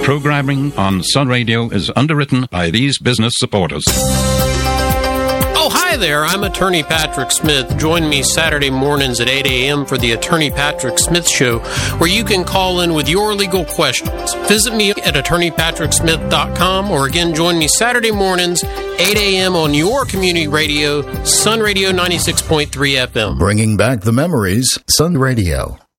Programming on Sun Radio is underwritten by these business supporters. Oh, hi there. I'm Attorney Patrick Smith. Join me Saturday mornings at 8 a.m. for the Attorney Patrick Smith Show, where you can call in with your legal questions. Visit me at attorneypatricksmith.com, or again, join me Saturday mornings, 8 a.m. on your community radio, Sun Radio 96.3 FM. Bringing back the memories, Sun Radio.